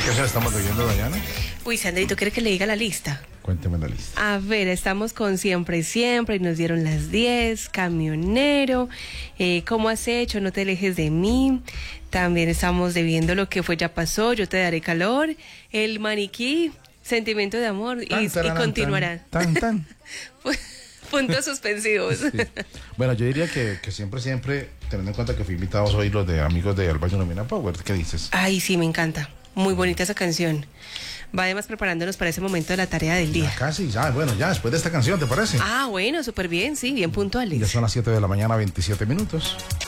¿Qué nos estamos leyendo, Dayana? Uy, Sandrito, ¿quiere que le diga la lista? Cuénteme la lista. A ver, estamos con Siempre y Siempre y nos dieron las 10, Camionero, ¿cómo has hecho? No te alejes de mí. También estamos debiendo Lo que fue ya pasó, Yo te daré calor, El maniquí, Sentimiento de amor y continuará. Tan. Puntos suspensivos. Sí. Bueno, yo diría que siempre, teniendo en cuenta que fui invitados hoy los de amigos de Alba Nomina Power, ¿qué dices? Ay, sí, me encanta. Muy bonita esa canción. Va además preparándonos para ese momento de la tarea del día. Ya casi, bueno, ya después de esta canción, ¿te parece? Ah, bueno, súper bien, sí, bien puntuales. Ya son las 7 de la mañana, 27 minutos.